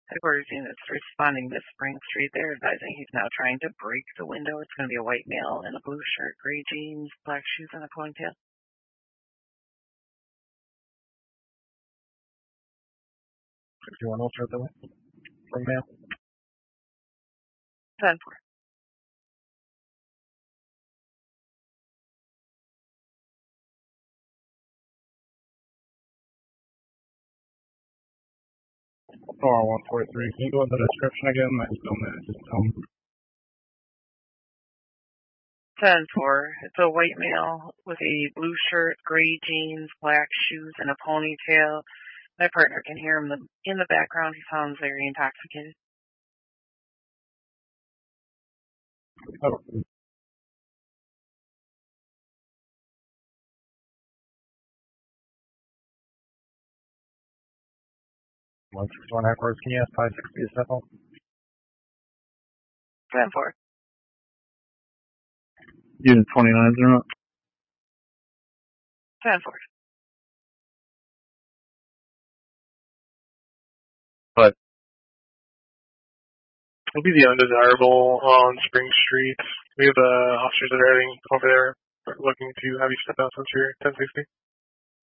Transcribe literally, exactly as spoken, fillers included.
Headquarters units responding to Spring Street. They're advising he's now trying to break the window. It's going to be a white male in a blue shirt, gray jeans, black shoes, and a ponytail. fifty-one ultra at the way. From male. ten four. Oh, one forty-three. Can you go into the description again? I just don't know. Just tell me. ten four. It's a white male with a blue shirt, gray jeans, black shoes, and a ponytail. My partner can hear him in the background. He sounds very intoxicated. Oh. one sixty-one headquarters. Can you ask five sixty to step up? ten four. Unit twenty-nine, zero. ten four. But it'll be the undesirable on Spring Street. We have uh, officers that are heading over there looking to have you step out since you're ten sixty.